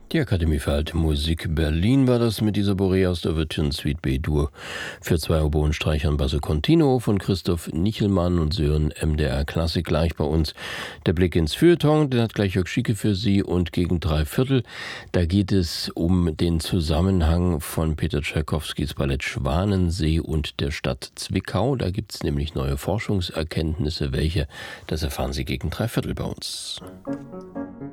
Die Akademie für Alte Musik Berlin war das mit dieser Boreas der Virtuosen Suite B-Dur für 2 Oboen, Streichern, Basso Continuo von Christoph Nichelmann und Sören MDR Klassik gleich bei uns. Der Blick ins Feuilleton, den hat gleich Jörg Schieke für Sie, und gegen 3/4, da geht es um den Zusammenhang von Peter Tschaikowskis Ballett Schwanensee und der Stadt Zwickau. Da gibt es nämlich neue Forschungserkenntnisse. Welche, das erfahren Sie gegen 3/4 bei uns.